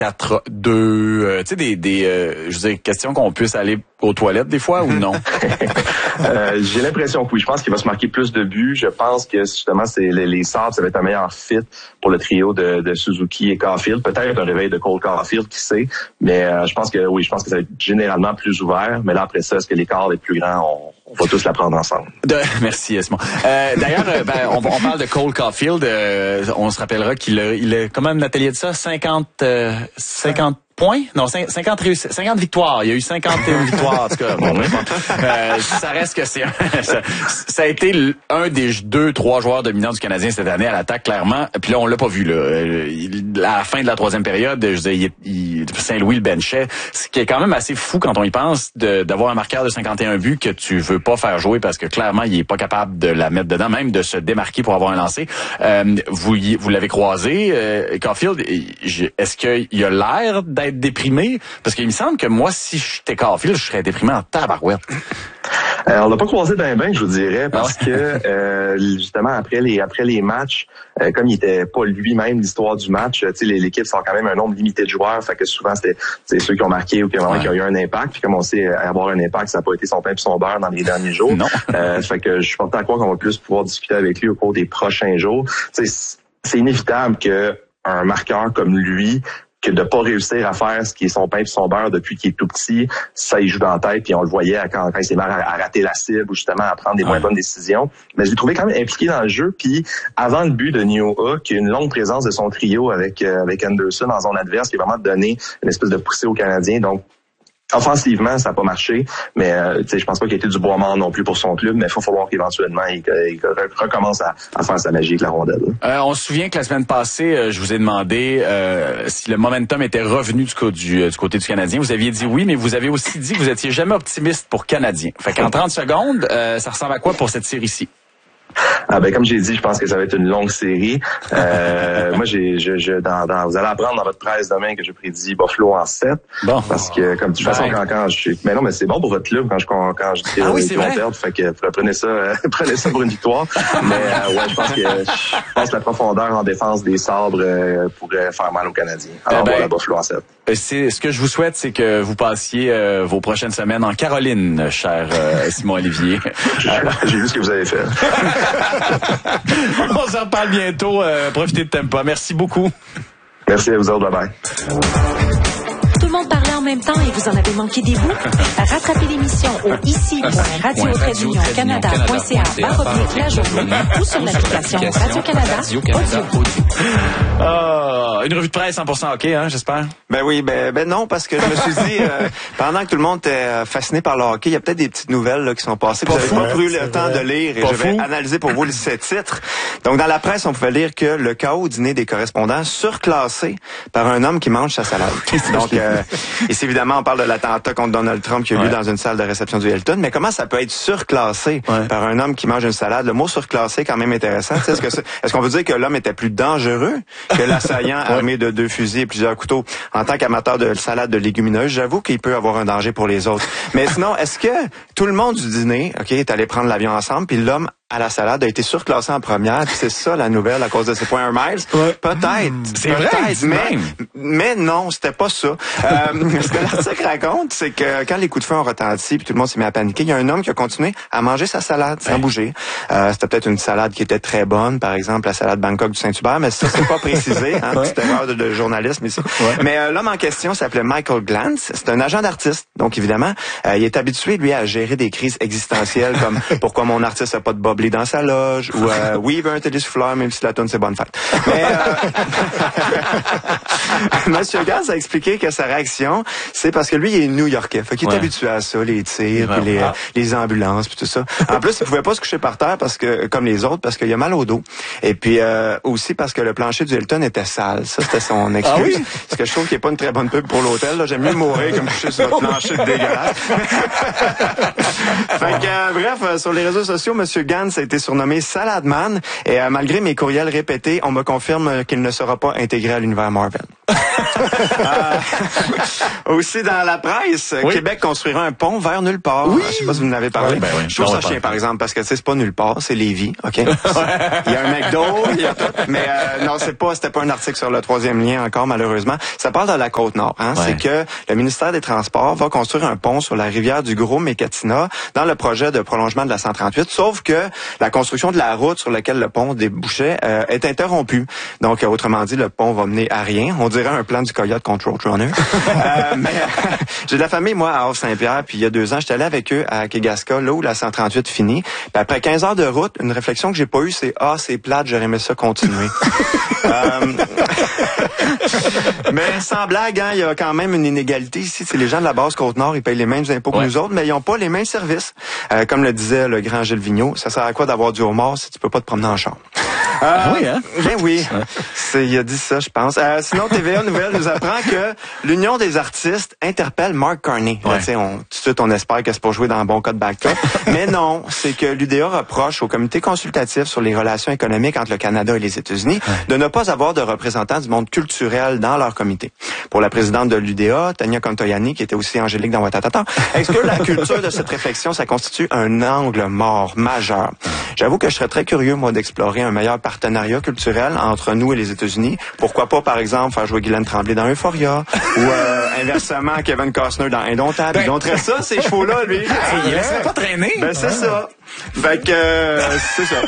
4-2, tu sais, je veux dire, question qu'on puisse aller aux toilettes des fois ou non? J'ai l'impression que oui. Je pense qu'il va se marquer plus de buts. Je pense que justement, c'est les Sabres, ça va être un meilleur fit pour le trio de Suzuki et Caulfield. Peut-être un réveil de Cole Caulfield, qui sait. Mais je pense que ça va être généralement plus ouvert. Mais là, après ça, est-ce que l'écart est plus grand? On va tous la prendre ensemble. Merci, Esmond. D'ailleurs, on parle de Cole Caulfield. On se rappellera qu'il a comment Nathalie a dit ça? 50 points? Non, 50 victoires. Il y a eu 51 victoires, en tout cas. Bon, ça reste que ça a été un des 2-3 joueurs dominants du Canadien cette année à l'attaque, clairement. Puis là, on l'a pas vu, là. À la fin de la troisième période, je disais, Saint-Louis le benchait. Ce qui est quand même assez fou quand on y pense, d'avoir un marqueur de 51 buts que tu veux pas faire jouer parce que clairement, il est pas capable de la mettre dedans, même de se démarquer pour avoir un lancer. Vous l'avez croisé, Caulfield. Est-ce qu'il a l'air d'être déprimé? Parce qu'il me semble que moi, si j'étais Caulfield, je serais déprimé en tabarouette. On l'a pas croisé ben, je vous dirais, parce que justement après les matchs, comme il était pas lui-même l'histoire du match, tu sais, l'équipe sort quand même un nombre limité de joueurs, fait que souvent c'est ceux qui ont marqué ou qui ont eu un impact. Puis comme on sait, avoir un impact, ça n'a pas été son pain et son beurre dans les derniers jours. Non. Fait que je suis porté à croire qu'on va plus pouvoir discuter avec lui au cours des prochains jours. Tu sais, c'est inévitable que un marqueur comme lui, que de pas réussir à faire ce qui est son pain et son beurre depuis qu'il est tout petit, ça il joue dans la tête, puis on le voyait quand il s'est mis à rater la cible ou justement à prendre des moins bonnes décisions. Mais je l'ai trouvé quand même impliqué dans le jeu, puis avant le but de Nioha, qui a une longue présence de son trio avec Anderson en zone adverse, qui a vraiment donné une espèce de poussée aux Canadiens. Donc offensivement, ça n'a pas marché, mais je pense pas qu'il ait été du bois mort non plus pour son club, mais il faut falloir qu'éventuellement il recommence à faire sa magie avec la rondelle. On se souvient que la semaine passée, je vous ai demandé si le momentum était revenu du côté du Canadien. Vous aviez dit oui, mais vous avez aussi dit que vous étiez jamais optimiste pour Canadien. Fait qu'en 30 secondes, ça ressemble à quoi pour cette série-ci? Comme j'ai dit, je pense que ça va être une longue série. Moi, vous allez apprendre dans votre presse demain que je prédis Buffalo en 7. Bon. Parce que, comme de toute façon, quand je suis, mais non, mais c'est bon pour votre club quand je dis qu'ils vont perdre. Fait que, prenez ça pour une victoire. Mais, je pense que la profondeur en défense des Sabres, pourrait faire mal aux Canadiens. Alors, voilà, Buffalo en 7. Ce que je vous souhaite, c'est que vous passiez vos prochaines semaines en Caroline, cher Simon Olivier. J'ai vu ce que vous avez fait. On s'en reparle bientôt. Profitez de Tempa. Merci beaucoup. Merci à vous autres. Bye bye. Tout le monde parlait en même temps et vous en avez manqué des bouts? Rattrapez l'émission au ici.radio-canada.ca/la journée ou sur l'application Radio-Canada Audio. Une revue de presse 100% OK, hein, j'espère? Ben oui, ben non, parce que je me suis dit, pendant que tout le monde était fasciné par le hockey, il y a peut-être des petites nouvelles là, qui sont passées. Vous n'avez pas eu le temps de lire et je vais analyser pour vous ces titres. Donc, dans la presse, on pouvait lire que le chaos au dîner des correspondants surclassé par un homme qui mange sa salade. Donc, ici, évidemment, on parle de l'attentat contre Donald Trump qui a eu lieu dans une salle de réception du Hilton. Mais comment ça peut être surclassé par un homme qui mange une salade? Le mot surclassé est quand même intéressant. Est-ce qu'on veut dire que l'homme était plus dangereux que l'assaillant armé de 2 fusils et plusieurs couteaux? En tant qu'amateur de salade de légumineuses, j'avoue qu'il peut avoir un danger pour les autres. Mais sinon, est-ce que tout le monde du dîner, est allé prendre l'avion ensemble, puis l'homme à la salade a été surclassé en première, puis c'est ça la nouvelle à cause de ces points Miles? Peut-être. C'est vrai, mais non, c'était pas ça. Ce que l'article raconte, c'est que quand les coups de feu ont retenti, puis tout le monde s'est mis à paniquer, il y a un homme qui a continué à manger sa salade sans bouger. C'était peut-être une salade qui était très bonne, par exemple la salade Bangkok du Saint-Hubert, mais ça c'est pas précisé, petite erreur de journalisme ici. Mais l'homme en question s'appelait Michael Glantz, c'est un agent d'artiste, donc évidemment, il est habitué lui à gérer des crises existentielles comme pourquoi mon artiste a pas de bob dans sa loge, ou oui, il veut un télésouffleur, même si la toune c'est bonne fête. Mais Monsieur Gans a expliqué que sa réaction, c'est parce que lui, il est New-Yorkais. Fait qu'il est habitué à ça, les tirs, puis les ambulances, puis tout ça. En plus, il pouvait pas se coucher par terre parce que, comme les autres, parce qu'il a mal au dos. Et puis aussi parce que le plancher du Hilton était sale. Ça, c'était son excuse. Ah oui? Parce que je trouve qu'il n'y a pas une très bonne pub pour l'hôtel. Là. J'aime mieux mourir que me coucher sur votre plancher dégueulasse. Fait que, bref, sur les réseaux sociaux, Monsieur Gans a été surnommé Salad Man et malgré mes courriels répétés, on me confirme qu'il ne sera pas intégré à l'univers Marvel. Aussi, Aussi dans la presse, Québec construira un pont vers nulle part. Oui. Je sais pas si vous en avez parlé. Oui. Je trouve ça chien, par exemple, parce que c'est pas nulle part, c'est Lévis, OK? Il y a un McDo, il y a tout. Mais non, c'était pas un article sur le 3e lien encore, malheureusement. Ça parle de la Côte-Nord. C'est que le ministère des Transports va construire un pont sur la rivière du Gros-Mécatina dans le projet de prolongement de la 138, sauf que la construction de la route sur laquelle le pont débouchait est interrompue. Donc, autrement dit, le pont va mener à rien. On dirait un plan du Coyote contre Roadrunner. Mais j'ai de la famille, moi, à Havre-Saint-Pierre, puis il y a 2 ans, j'étais allé avec eux à Kegaska, là où la 138 finit. Puis après 15 heures de route, une réflexion que j'ai pas eue, c'est « Ah, c'est plate, j'aurais aimé ça continuer. » Mais sans blague, il y a quand même une inégalité ici. Les gens de la basse Côte-Nord, ils payent les mêmes impôts que nous autres, mais ils n'ont pas les mêmes services. Comme le disait le grand Gilles Vigneault, ça sert à quoi d'avoir du homard si tu peux pas te promener en char? Oui, hein? Ben oui. Il a dit ça, je pense. Sinon, TVA Nouvelle nous apprend que l'Union des artistes interpelle Mark Carney. Là, tout de suite, on espère que c'est pour jouer dans un bon cas de backup. Mais non, c'est que l'UDA reproche au comité consultatif sur les relations économiques entre le Canada et les États-Unis de ne pas avoir de représentants du monde culturel dans leur comité. Pour la présidente de l'UDA, Tania Contoyani, qui était aussi Angélique dans Watatata, exclure la culture de cette réflexion, ça constitue un angle mort majeur. J'avoue que je serais très curieux, moi, d'explorer un meilleur partenariat culturel entre nous et les États-Unis. Pourquoi pas, par exemple, faire jouer Guylaine Tremblay dans Euphoria ou inversement, Kevin Costner dans Indomptable. Il montrait ça, ces chevaux-là, lui. Il laissait pas traîner. Ben, c'est ça. Fait que, c'est ça.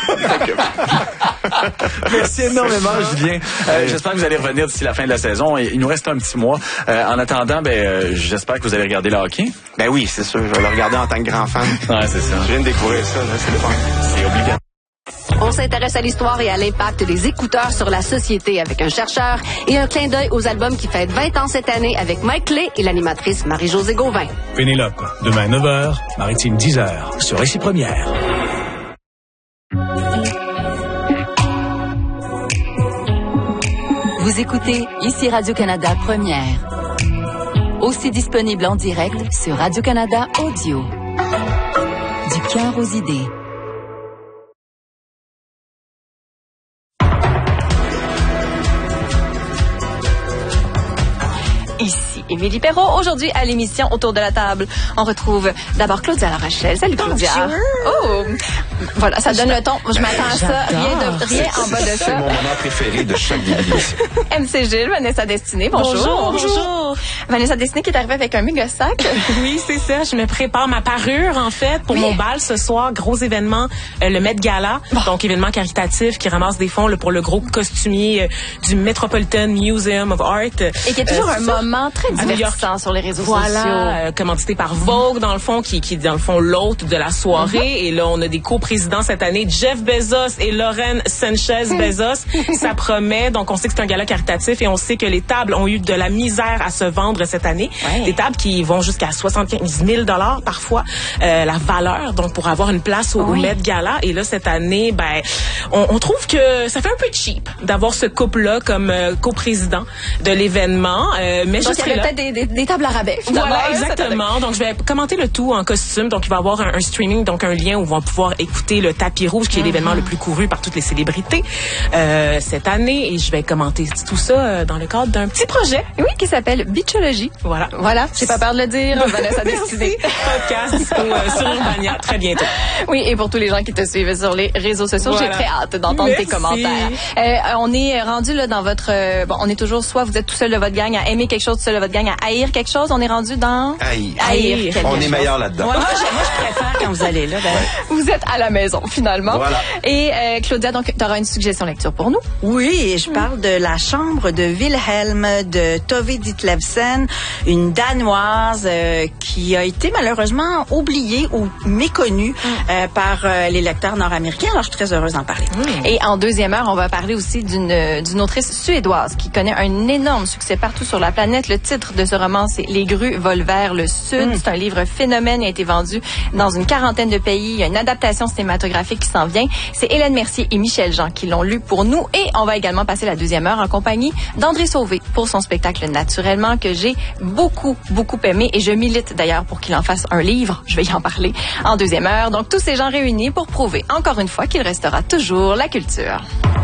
Merci énormément, Julien. J'espère que vous allez revenir d'ici la fin de la saison. Il nous reste un petit mois. En attendant, j'espère que vous allez regarder le hockey. Ben oui, c'est sûr. Je vais le regarder en tant que grand fan. Ouais, c'est ça. Je viens de découvrir ça, là. C'est le fun. C'est obligatoire. On s'intéresse à l'histoire et à l'impact des écouteurs sur la société avec un chercheur et un clin d'œil aux albums qui fêtent 20 ans cette année avec Mike Clay et l'animatrice Marie-Josée Gauvin. Pénélope, demain 9h, Maritime 10h, sur Récit Première. Vous écoutez ici Radio-Canada Première. Aussi disponible en direct sur Radio-Canada Audio. Du cœur aux idées. Ici Émilie Perrault. Aujourd'hui, à l'émission Autour de la table, on retrouve d'abord Claudia Larachelle. Salut Claudia. Bonjour. Oh, voilà, ça donne le ton. Je m'attends à ça. Rien en bas de ça. C'est mon moment préféré de chaque début d'émission. MC Gilles, Vanessa Destinée. Bonjour. Bonjour. Vanessa Destinée qui est arrivée avec un méga sac. Oui, c'est ça. Je me prépare ma parure, en fait, pour mon bal ce soir. Gros événement, le Met Gala. Donc, événement caritatif qui ramasse des fonds pour le gros costumier du Metropolitan Museum of Art. Et qui est toujours un moment très divertissant sur les réseaux sociaux. Voilà, commandité par Vogue, dans le fond, qui est dans le fond l'hôte de la soirée. Et là, on a des coprésidents cette année, Jeff Bezos et Lauren Sanchez Bezos. Ça promet. Donc, on sait que c'est un gala caritatif et on sait que les tables ont eu de la misère à se vendre cette année. Des tables qui vont jusqu'à 75 000 $ parfois, la valeur, donc pour avoir une place au Met Gala. Et là, cette année, on trouve que ça fait un peu cheap d'avoir ce couple-là comme coprésident de l'événement. Mais donc, je serai là. Peut-être des tables à rabais. Voilà, exactement. Donc, je vais commenter le tout en costume. Donc, il va y avoir un streaming, donc un lien où on va pouvoir écouter le tapis rouge, qui est l'événement le plus couru par toutes les célébrités cette année. Et je vais commenter tout ça dans le cadre d'un petit projet. Oui, qui s'appelle Beachology. Voilà. Voilà, j'ai pas peur de le dire. Vanessa Destinée. Podcast sur Urbania très bientôt. Oui, et pour tous les gens qui te suivent sur les réseaux sociaux, j'ai très hâte d'entendre tes commentaires. On est rendu là dans votre... on est toujours soit vous êtes tout seul de votre gang à aimer quelque chose, tout seul de votre gang à haïr quelque chose. On est rendu dans... Haïr. On est meilleur là-dedans. Ouais, moi, je préfère quand vous allez là. Vous êtes à la maison, finalement. Voilà. Et Claudia, donc, tu auras une suggestion lecture pour nous. Oui, je parle de La Chambre de Wilhelm de Tove Ditlevsen, une Danoise qui a été malheureusement oubliée ou méconnue par les lecteurs nord-américains. Alors, je suis très heureuse d'en parler. Et en deuxième heure, on va parler aussi d'une autrice suédoise qui connaît un énorme succès partout sur la planète. Le titre de ce roman, c'est Les grues volent vers le sud. C'est un livre phénomène. Il a été vendu dans une quarantaine de pays. Il y a une adaptation cinématographique qui s'en vient. C'est Hélène Mercier et Michel Jean qui l'ont lu pour nous. Et on va également passer la deuxième heure en compagnie d'André Sauvé pour son spectacle Naturellement que j'ai beaucoup aimé. Et je milite d'ailleurs pour qu'il en fasse un livre. Je vais y en parler en deuxième heure. Donc tous ces gens réunis pour prouver encore une fois qu'il restera toujours la culture.